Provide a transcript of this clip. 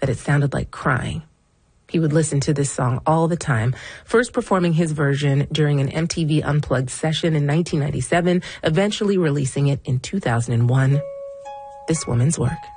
that it sounded like crying. He would listen to this song all the time, first performing his version during an MTV Unplugged session in 1997, eventually releasing it in 2001. This woman's work.